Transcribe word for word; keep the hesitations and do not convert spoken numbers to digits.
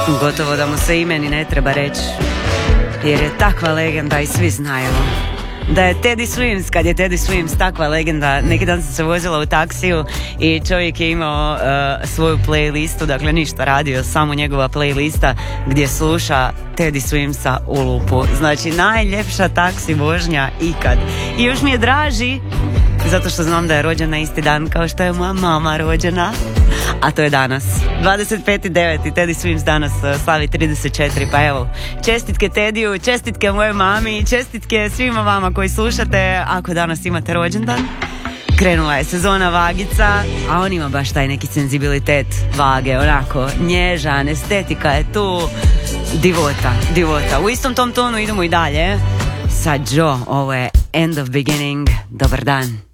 Gotovo da mu se imeni ne treba reći, jer je takva legenda i svi znaju da je Teddy Swims. Kad je Teddy Swims takva legenda, neki dan sam se vozila u taksiju i čovjek je imao uh, svoju playlistu, dakle ništa radio, samo njegova playlista gdje sluša Teddy Swimsa u lupu. Znači najljepša taksi vožnja ikad. I još mi je draži zato što znam da je rođena isti dan kao što je moja mama rođena, a to je danas dvadeset peti deveti Teddy Swims danas slavi trideset četiri. Pa evo, čestitke Teddyu, čestitke moje mami, čestitke svima vama koji slušate ako danas imate rođendan. Krenula je sezona vagica, a on ima baš taj neki senzibilitet vage, onako nježan, estetika je tu, divota, divota. U istom tom tonu idemo i dalje sa Joe. Ovo je End of Beginning. Dobar dan.